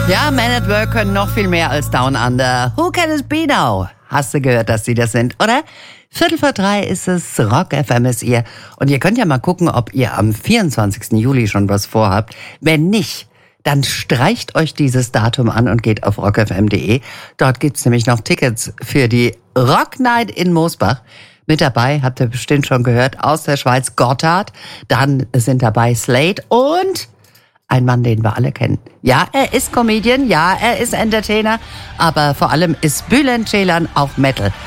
Ja, Men at Work können noch viel mehr als Down Under. Who can it be now? Hast du gehört, dass sie das sind, oder? 2:45 ist es, Rock FM ist ihr. Und ihr könnt ja mal gucken, ob ihr am 24. Juli schon was vorhabt. Wenn nicht, dann streicht euch dieses Datum an und geht auf rockfm.de. Dort gibt's nämlich noch Tickets für die Rock Night in Mosbach. Mit dabei, habt ihr bestimmt schon gehört, aus der Schweiz Gotthard. Dann sind dabei Slade und ein Mann, den wir alle kennen. Ja, er ist Comedian, ja, er ist Entertainer, aber vor allem ist Bülent Ceylan auch Metal.